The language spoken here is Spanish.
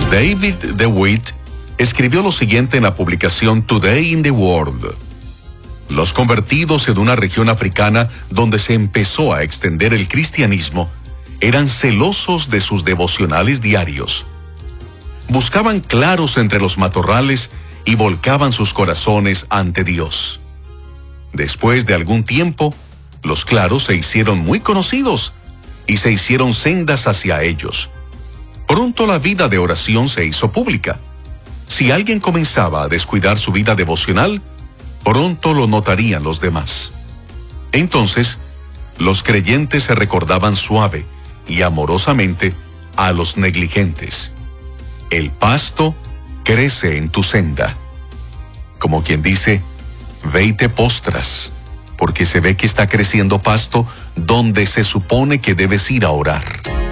David DeWitt escribió lo siguiente en la publicación Today in the World. Los convertidos en una región africana donde se empezó a extender el cristianismo eran celosos de sus devocionales diarios. Buscaban claros entre los matorrales y volcaban sus corazones ante Dios. Después de algún tiempo, los claros se hicieron muy conocidos y se hicieron sendas hacia ellos. Pronto la vida de oración se hizo pública. Si alguien comenzaba a descuidar su vida devocional, pronto lo notarían los demás. Entonces, los creyentes se recordaban suave y amorosamente a los negligentes. El pasto crece en tu senda. Como quien dice, ve y te postras, porque se ve que está creciendo pasto donde se supone que debes ir a orar.